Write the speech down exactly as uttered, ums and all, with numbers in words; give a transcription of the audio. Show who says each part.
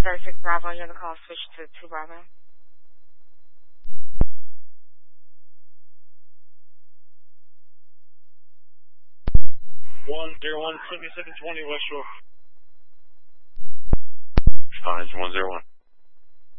Speaker 1: thirty-six Bravo, you're on the call, switch to two Bravo.
Speaker 2: One zero one seventy-seven twenty West Shore.
Speaker 3: Fine, one zero one.